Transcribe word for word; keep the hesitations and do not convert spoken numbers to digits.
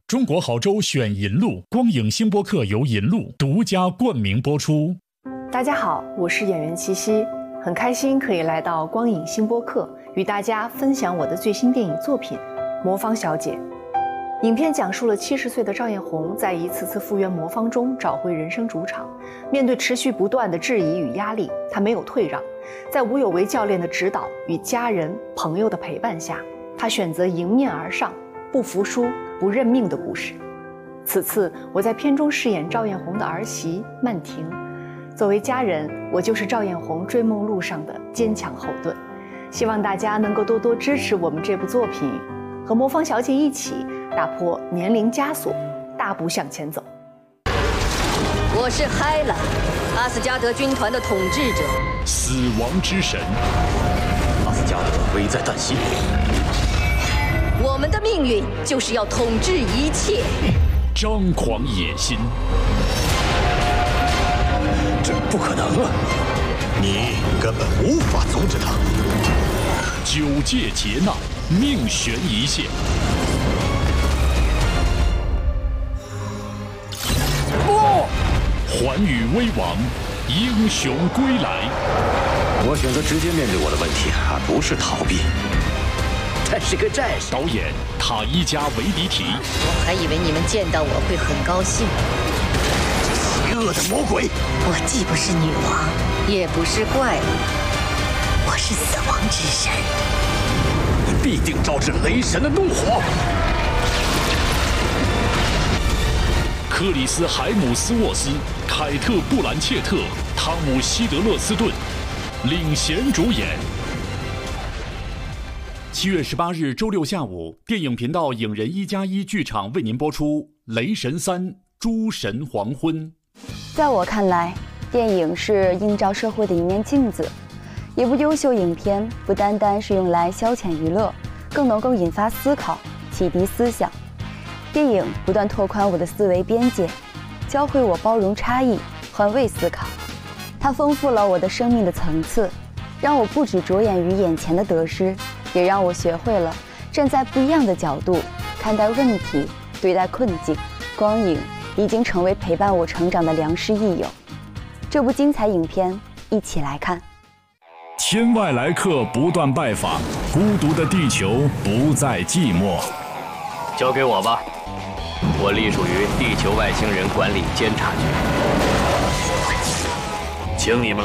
中国好州选银路，光影星播客由银路独家冠名播出。 大家好，我是演员齐溪，很开心可以来到光影星播客，与大家分享我的最新电影作品《魔方小姐》。影片讲述了七十岁的赵艳红在一次次复原魔方中找回人生主场，面对持续不断的质疑与压力，她没有退让，在吴有为教练的指导与家人朋友的陪伴下，她选择迎面而上，不服输不认命的故事。此次我在片中饰演赵艳红的儿媳曼婷，作为家人，我就是赵艳红追梦路上的坚强后盾。希望大家能够多多支持我们这部作品，和魔方小姐一起打破年龄枷锁，大步向前走。 我是海拉，阿斯加德军团的统治者， 死亡之神， 阿斯加德危在旦夕。 我们的命运就是要统治一切， 张狂野心。 这不可能啊！你根本无法阻止他。 九界劫难，命悬一线。 不！ 寰宇威王，英雄归来。 我选择直接面对我的问题，而不是逃避。他是个战士。 导演塔伊加维迪提。 我还以为你们见到我会很高兴。 邪恶的魔鬼！ 我既不是女王，也不是怪物，我是死亡之神。 你必定招致雷神的怒火。 克里斯·海姆斯沃斯、凯特·布兰切特、汤姆·希德勒斯顿领衔主演。七月十八日周六下午，电影频道影人一加一剧场为您播出《雷神三：诸神黄昏》。 在我看来，电影是映照社会的一面镜子。一部优秀影片不单单是用来消遣娱乐，更能够引发思考，启迪思想。电影不断拓宽我的思维边界，教会我包容差异，换位思考。它丰富了我的生命的层次，让我不只着眼于眼前的得失，也让我学会了站在不一样的角度看待问题，对待困境。光影已经成为陪伴我成长的良师益友。这部精彩影片，一起来看。 天外来客不断拜访，孤独的地球不再寂寞。 交给我吧，我隶属于地球外星人管理监察局，请你们